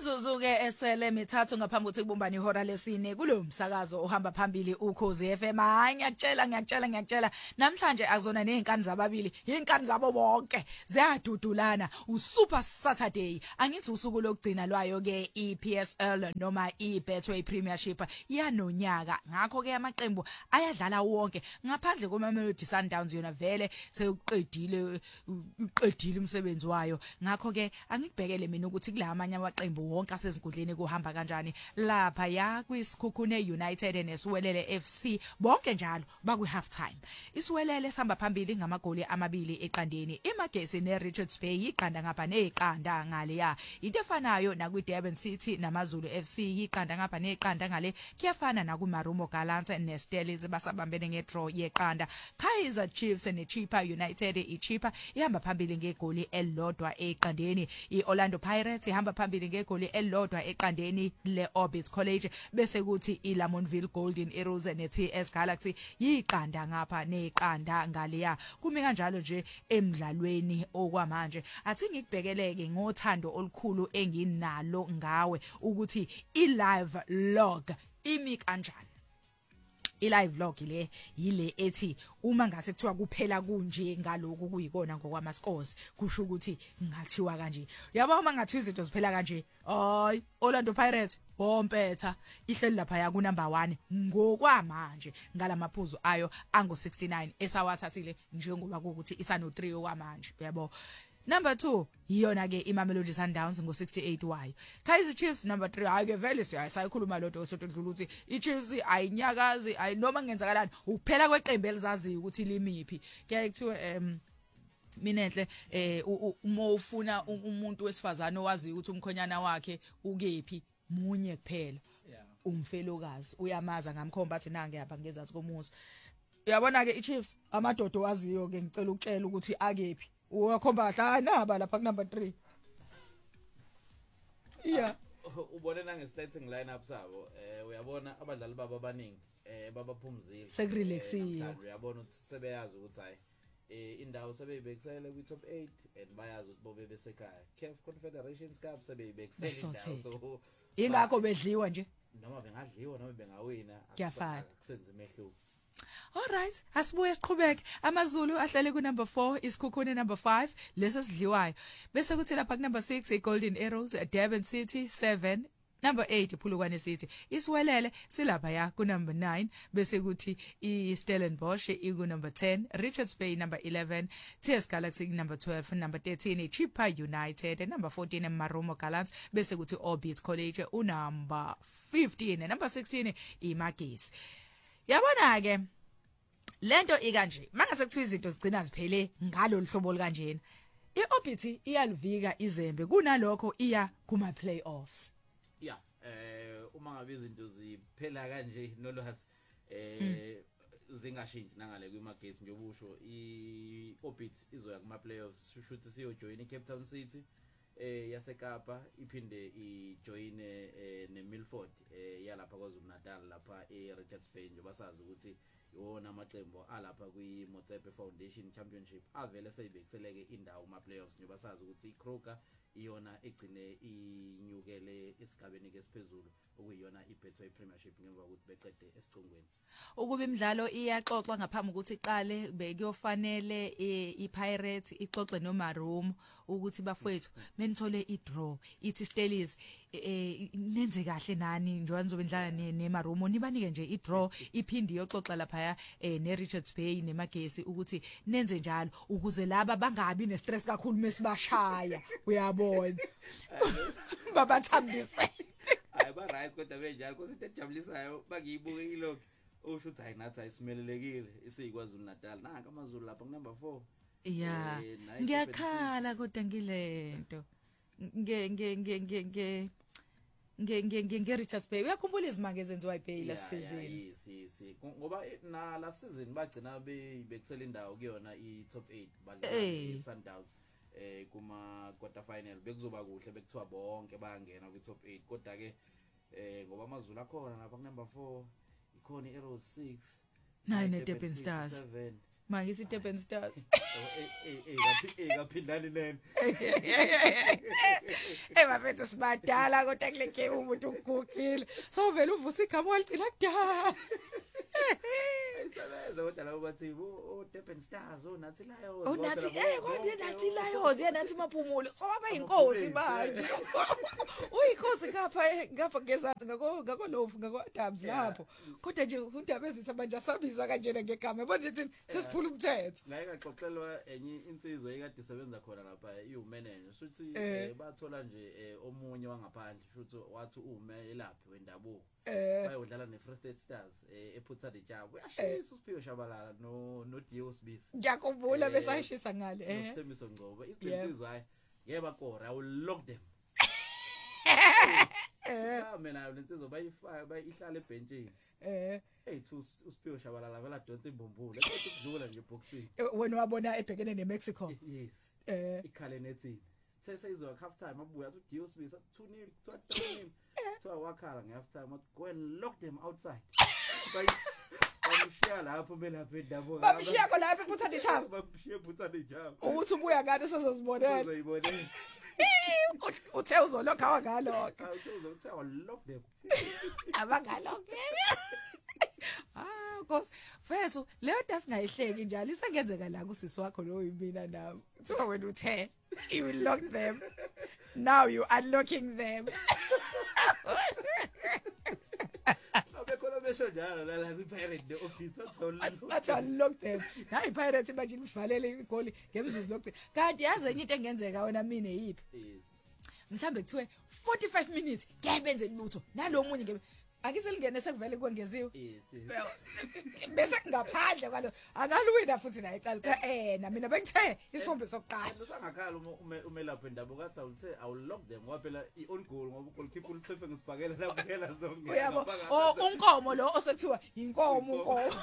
Imzuzu ke esele mithathu ngaphambi kokuthi kubumbane ihora lesine kulo msakazo ohamba phambili ukhozi FM. Ngiyakutshela namhlanje akuzona nezinkani zababili, izinkani zabo bonke ziyadudulana. uSuper Saturday angithi usuku lokugcina lwayo ke iPSL noma iBetway Premiership yanonyaka. Ngakho ke amaqembu ayadlala wonke ngaphandle koMamelodi Sundowns yona vele seyuqedile umsebenzi wayo. Ngakho ke angikubhekele mina ukuthi kula amanye amaqembu wonke asezinkundleni kuhamba kanjani lapha ya kwisikhukhune United neSiwelele FC bonke njalo bakwi half time. Isiwelele sihamba phambili ngamagoli amabili eqandeni. iMagesi neRichards Bay iqanda ngapha neqanda ngale ya. Into efanayo nakuDurban City namaZulu FC iqanda ngapha neqanda ngale. Kuyafana nakuMarumo Gallants neStellies basabambene ngedraw yeqanda. Kaizer Chiefs neChippa United iChippa ihamba phambili ngegoli elilodwa eqandeni. iOrlando Pirates ihamba phambili ngegoli elilodwa eqandeni leOrbit College bese kuthi iLamontville Golden Arrows neTS Galaxy yiqanda ngapha neqanda ngaleya. Kume kanjalo nje emidlalweni okwamanje. Athi ngikubhekeleke ngothando olukhulu enginalo ngawe ukuthi iLive log imi kanjani. iLive log le yile ethi uma ngase kuthiwa kuphela kunje ngalokho kuyikona ngokwama scores kusho ukuthi ngathiwa kanje. Yabo uma ngathi izinto ziphela kanje, hayi Orlando Pirates wompetha ihleli lapha ya ku number 1 ngokwamanje ngalamaphuzu ayo angu 69 esawathathile njengoba ukuthi isano 3 okwamanje yabo. Number 2 iyona ke iMamelodi Sundowns ngo68 wayo. Kaizer Chiefs number 3 ake vele siyayikhuluma lodwa osodlula ukuthi iChiefs ayinyakazi ayinoma ngenzakalani ukuphela kweqembu elizaziyo ukuthi limiphi. Kuyaye kuthiwe minenhle uma ufuna umuntu wesifazane owazi ukuthi umkhonyana wakhe ukephi munye kuphela. Umfelokazi uyamaza ngamkhomba athi nange yapha ngezathu komusa. Uyabona ke iChiefs amadodo waziyo ke ngicela ukutshela ukuthi akephi. Uyakhomba kahle naba lapha ku number 3. Yeah. Ubone nange starting lineup sabo uyabona abadlali baba abaningi babaphumzile. Sekurelaxiwe. Uyabona ukuthi sebeyazi ukuthi hayi indawo sebeyibekisele kwi top 8 and bayazi ukuthi bobe besekhaya. CAF Confederations Cup sebeyibekisele indawo so ingakho bedliwa nje. Noma bengadliwa noma bengawina akusenze imehluko. Alright, asibuye siqhubeke. AmaZulu ahlele ku number 4, isikhukhune number 5, leso sidliwayo. Bese kuthi lapha ku number 6 iGolden Arrows, Durban City 7, number 8 iPhulukwane City. Isiwelele silapha ya ku number 9, bese kuthi iStellenbosch iku number 10, Richards Bay number 11, TS Galaxy number 12, number 13 iChippa United, number 14 Marumo Gallants, bese kuthi Orbit College number 15, number 16 iMagesi. Yabona ke lento ikanje mangase kuthiwa izinto zigcina ziphele ngalolu hlobo likanjena. iOrbit iyalivika izembe kunalokho iya kuma playoffs. Yeah, uma ngabe izinto ziphela kanje nolwazi zingashintshi nangale kwiMagesi njengoba usho iOrbit izoya kuma playoffs shushuthi siyojoin iCape Town City yaseKapa iphinde ijoin neMilford yalapha kwaZulu Natal lapha eRichards Bay njengoba sazi ukuthi yona amaqembu alapha kwiMotsepe Foundation Championship avele seyibekiseleke indawo kuma playoffs njengoba sazi ukuthi iKruger iyona egcine inyukele esigabeni kesiphezulu okuyiyona iBetway Premiership ngemva kokuthi beqede esicongweni. Ukuba imidlalo iyaxoxwa ngaphambi ukuthi iqale bekuyofanele iPirates ixoxe noMarumo ukuthi bafowethu menithole idraw ithi Stellies nenze kahle nani njengoba nizobe ndlala neMarumo nibanike nje idraw iphindi yoxoxa lapha neRichards Bay neMagesi ukuthi nenze njalo ukuze laba bangabi nestress kakhulu mesibashaya uyabona babathambise. Ba right kodwa benjalo because into ejabulisayo bakiyibuke ilokho usho ukuthi hayi nathi ayisimelelekile isiyikwaZulu Natal nanka amaZulu lapha ku number 4. Yeah, ngiyakhala kodwa ngilento nge Richards Bay uyakhumbula izimanga ezenziwa iBay la season. Ngoba na la season bagcina bebekisela indawo kuyona iTop 8 badlala iSundowns kuma quarter final bekuzoba kuhle bekuthiwa bonke bayangena kwiTop 8 kodwa ke ngoba amaZulu akhona lapha ku number 4 ikhona iArrows 6 9 eDurban Stars mangithi Durban Stars kaphindani nene bafethu sibadala kodwa kule game umuntu ugugile so vele uvusa igama walicila kudala isebenza kodwa labo bathi o Durban Stars nathi Lions nathi kodwa nathi Lions nathi Maphumulo so abayinkosi manje uyinkosi ngapha ngezansi ngako lofu ngako Dubs lapho kodwa nje undaba ezitha manje asabizwa kanjena ngegama yabona nje sesiphula umthetho la ekaxoxelwa enye insizwa ekade isebenza khona lapha iwumanager futhi bathola nje omunye wangaphandle futhi wathi umelaphi wendabuko bayodlala neFree State Stars ephutha lejabu uyashisa uSiphiwe Shabalala no Dio Sibisi ngiyakhumbula besayishisa ngale Sithembiso Ngcobo iqinisizwe hayi ngeke bakora I will lock them mina lensizwa bayihlala ebenchini uSiphiwe Shabalala vela donse imbumbulu ethi ukudlula nje boxing wena wabona ebhekene neMexico yes ikhale nethini sesizwa half time abuya uthi Dio Sibisi 2-0 2-3 so wakhala ngehalf time go and lock them outside bayishiya lapho melapha endabuko babishiya khona lapha ephutha lejabu babishiya ephutha lejabu ukuthi ubuya ngani sezozibonela uzoyibonela uthe uzolokha wangalokho uthe lock them abangalokho because mfethu leyo nto singayihleki njalo isengenzeka la kusisi wakho lo yimina nami kuthiwa wena uthe you will lock them now you unlocking them abekhona besho njalo la kwiPirate office bathi unlock them hayi iPirate manje livalele igoli ngemzuzu lokho kanti yazi enye into engenzeka wena mina yipi mhlambe kuthiwe 45 minutes ngiyabenze lutho nalomunye ngebe akiselingene sekuvele kwengeziwe bese ngaphandle kwalo akaluwina futhi naye cala na mina bengithe isombe sokuqala usangakhala umelapha endabuko kathi awuthe I will lock them ngoba phela i-on goal ngoba ugoalkeeper ulichefe ngisibhakela la kuphela zonke uyabo unkomo lo osekuthiwa inkomo unkomo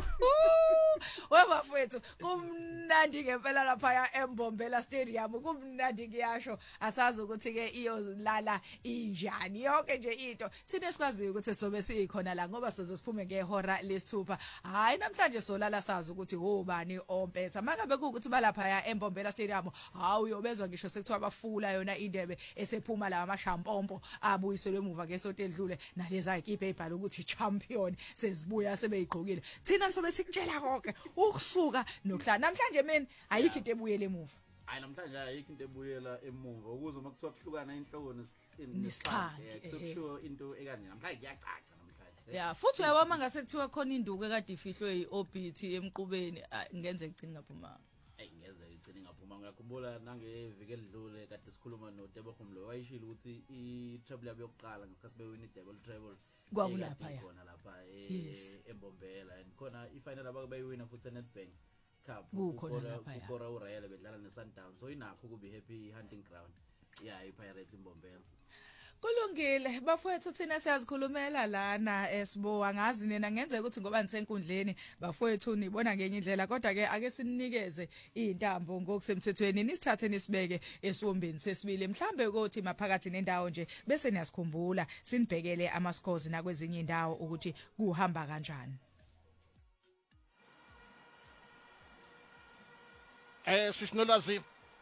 webafethu kumnandi ngempela lapha eMbombela Stadium kumnandi kuyasho asazi ukuthi ke iyolala injani yonke nje into thina sikwaziyo ukuthi sobe sikhona la ngoba sizosiphume ngehora lesithupha hayi namhlanje solala sazi ukuthi obani ompetha mangabe kuukuthi balapha eMbombela Stadium hawu uyobezwa ngisho sekuthiwa bafula yona indebe esephuma la amashampompo abuyiselwe emuva ngesonto edlule naleza ikipe ebhala ukuthi champion sezibuya sebeyigqokile thina sobe sikutshela konke ukusuka nokuhlala namhlanje mina ayikho into ebuyele emuva hayi namhlanje ayikho into ebuyela emuva ukuze makuthiwa kuhlukana inhloko nesikhandi kusho into ekanje namhlanje kuyacaca namhlanje yeah futhi uyabona ngase kuthiwa khona induku ekade ifihlwe iOBT emqubeni ngenze igcina ngaphuma ngeze igcina ngaphuma ngiyakhumbula nangeviki elidlule kade sikhuluma noTebogo Mlo wayishilo ukuthi i-treble yabo yokuqala ngesikhathi bewina i-double treble kwakulapha khona lapha eMbombela and khona ifinal abayiwina futhi eNedbank Cup ukora uRayele bedlala neSundowns so inakho kubi happy hunting ground iPirates eMbombela kulungile bafowethu thina siyazikhulumela lana esibowa ngazi nina ngenzeka ukuthi ngoba nisenkundleni bafowethu nibona ngenye indlela kodwa ke ake sinikeze izintambo ngokusemthethweni nisithathe nisibeke esiwombeni sesibili mhlambe ukuthi maphakathi nendawo nje bese niyasikhumbula sinibhekele ama scores nakwezinye indawo ukuthi kuhamba kanjani sisinolwazi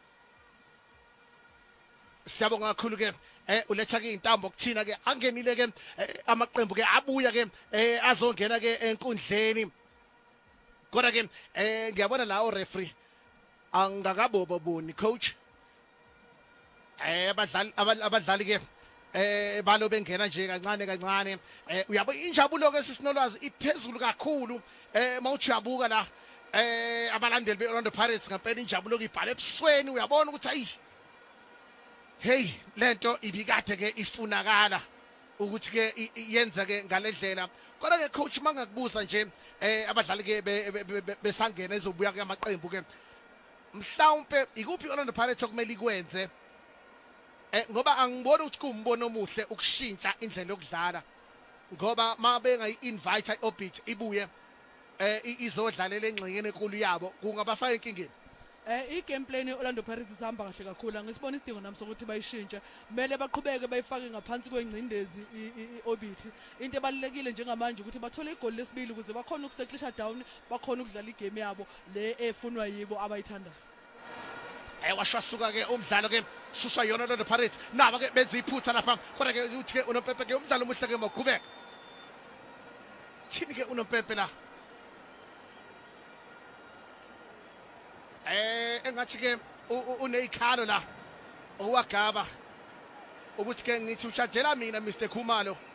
siyabonga kakhulu ke uletha ke intambo kuthina ke angenile ke amaqembu ke abuya ke azongena ke enkundleni kodwa ke ngiyabona la o referee angakabobo boni coach abadlali ke balo bengena nje kancane uyabo injabulo ke sisinolwazi iphezulu kakhulu mawujabuka la abalandeli beOrlando Pirates ngempela injabulo ibhala ebusweni uyabona ukuthi ayi hey lento ibikade ke ifunakala ukuthi ke yenza ke ngalendlela kodwa ke coach mangakubuza nje abadlali ke besangena ezobuya ke amaqembu ke mhlawumbe ikuphi iOrlando Pirates okumele ikwenze ngoba angiboni ukuthi kumbono omuhle ukushintsha indlela yokudlala ngoba mabe ngayi-invite iOrbit ibuye izodlalela engxenyeni enkulu yabo kungabafaka enkingeni I-game plan ye-Orlando Pirates isihamba kahle kakhulu angisibona isidingo nami sokuthi bayishintshe kumele baqhubeke bayifake ngaphansi kwengcindezi i-Orbit into ebalulekile njengamanje ukuthi bathole igoli lesibili ukuze bakhona ukuseklisha down bakhona ukudlala igame yabo le efunwa yibo abayithandayo washwasuka ke umdlalo ke suswa yona Orlando Pirates naba ke benza iphutha lapha kodwa ke uthi ke unoMpepe ke umdlalo omuhle ke maqhubeka thini ke unoMpepe la engathi ke uneyikhalo la owagaba ukuthi ke ngithi ushajela mina Mr Khumalo